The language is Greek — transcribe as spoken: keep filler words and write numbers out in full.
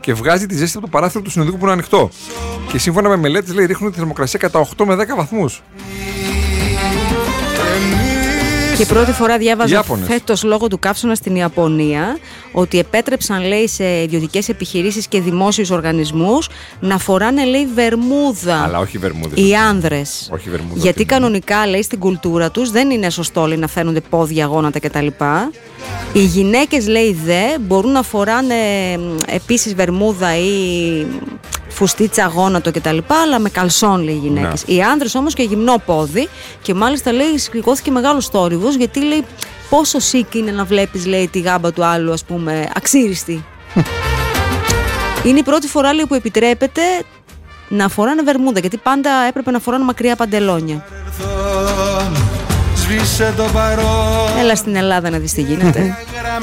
και βγάζει τη ζέστη από το παράθυρο του συνοδικού που είναι ανοιχτό. Και σύμφωνα με μελέτες, λέει, ρίχνουν τη θερμοκρασία κατά οκτώ με δέκα βαθμούς. Και πρώτη φορά διάβαζα φέτος λόγω του καύσωνα στην Ιαπωνία ότι επέτρεψαν, λέει, σε ιδιωτικές επιχειρήσεις και δημόσιους οργανισμούς να φοράνε, λέει, βερμούδα. Αλλά όχι βερμούδες. Οι άνδρες. Όχι βερμούδα. Γιατί κανονικά, λέει, στην κουλτούρα τους δεν είναι σωστό, λέει, να φαίνονται πόδια, γόνατα κτλ. Οι γυναίκες, λέει, δε μπορούν να φοράνε επίσης βερμούδα ή φουστίτσα, γόνατο κτλ. Αλλά με καλσόν, λέει, οι γυναίκες. Οι άνδρες όμως και γυμνό πόδι. Και μάλιστα, λέει, σηκώθηκε μεγάλος θόρυβος γιατί, λέει, πόσο sick είναι να βλέπεις, λέει, τη γάμπα του άλλου, ας πούμε, αξίριστη. Είναι η πρώτη φορά, λέει, που επιτρέπεται να φοράνε βερμούδα, γιατί πάντα έπρεπε να φοράνε μακριά παντελόνια. Έλα στην Ελλάδα να δεις τι γίνεται.